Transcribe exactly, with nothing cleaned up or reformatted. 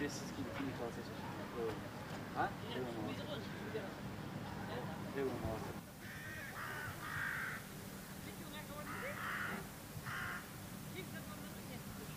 desses que, que me fala assim, ah? Devo não. Devo não.